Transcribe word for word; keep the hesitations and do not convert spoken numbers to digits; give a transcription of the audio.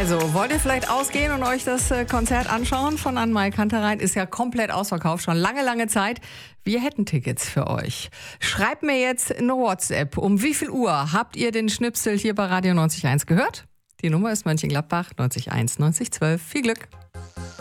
Also, wollt ihr vielleicht ausgehen und euch das äh, Konzert anschauen von Anne-Mai Kantereit? Ist ja komplett ausverkauft, schon lange, lange Zeit. Wir hätten Tickets für euch. Schreibt mir jetzt eine WhatsApp. Um wie viel Uhr habt ihr den Schnipsel hier bei Radio neunzig Komma eins gehört? Die Nummer ist Mönchengladbach neunzig eins neunzig zwölf. Viel Glück!